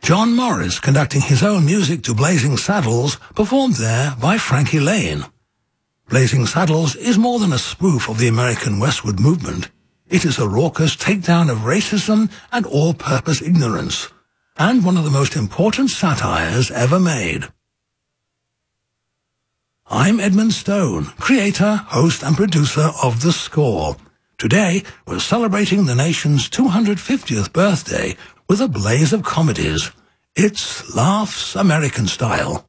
John Morris, conducting his own music to Blazing Saddles, performed there by Frankie Lane. Blazing Saddles is more than a spoof of the American westward movement. It is a raucous takedown of racism and all-purpose ignorance, and one of the most important satires ever made. I'm Edmund Stone, creator, host and producer of The Score. Today, we're celebrating the nation's 250th birthday with a blaze of comedies. It's Laughs American Style.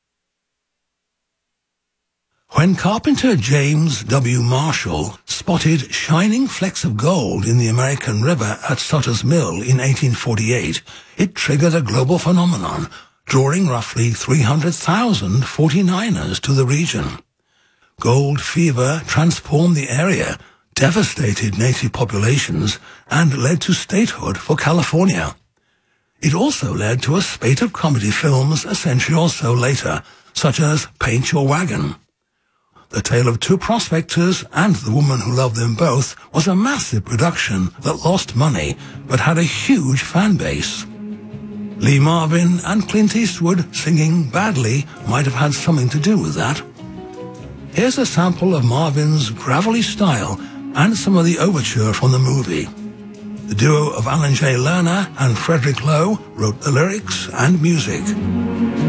When carpenter James W. Marshall spotted shining flecks of gold in the American River at Sutter's Mill in 1848, it triggered a global phenomenon, drawing roughly 300,000 49ers to the region. Gold fever transformed the area, devastated native populations, and led to statehood for California. It also led to a spate of comedy films a century or so later, such as Paint Your Wagon. The Tale of Two Prospectors and The Woman Who Loved Them Both was a massive production that lost money but had a huge fan base. Lee Marvin and Clint Eastwood singing badly might have had something to do with that. Here's a sample of Marvin's gravelly style and some of the overture from the movie. The duo of Alan J. Lerner and Frederick Lowe wrote the lyrics and music.